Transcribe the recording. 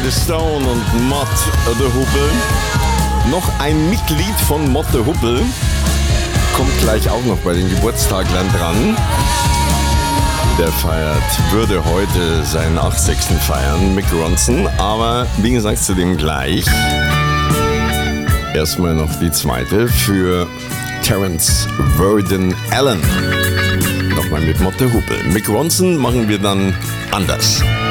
the Stone und Mott the Hoople. Noch ein Mitglied von Mott the Hoople kommt gleich auch noch bei den Geburtstaglern dran. Der würde heute seinen 80. feiern, Mick Ronson. Aber wie gesagt, zu dem gleich. Erstmal noch die zweite für Terence Verdon Allen. Nochmal mit Mott the Hoople. Mick Ronson machen wir dann anders.